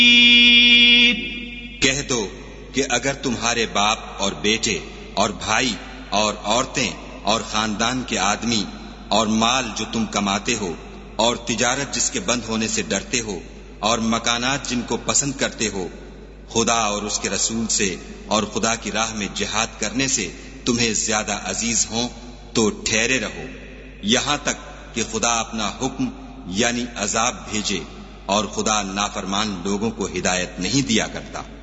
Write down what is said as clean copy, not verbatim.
कह दो कि अगर तुम्हारे बाप और बेटे और भाई और औरतें और खानदान के आदमी और माल जो तुम कमाते हो और तिजारत जिसके बंद होने से डरते हो और मकानात जिनको पसंद करते हो खुदा और उसके रसूल से और खुदा की राह में जिहाद करने से तुम्हें ज्यादा अजीज हों तो ठहरे रहो यहां तक कि खुदा अपना हुक्म यानी अजाब भेजे और खुदा नाफरमान लोगों को हिदायत नहीं दिया करता।